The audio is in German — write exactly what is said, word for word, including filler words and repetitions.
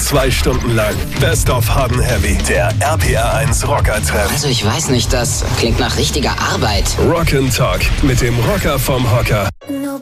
Zwei Stunden lang Best of Hard and Heavy. Der R P R eins Rocker Treff. Also ich weiß nicht, das klingt nach richtiger Arbeit. Rock and Talk mit dem Rocker vom Hocker.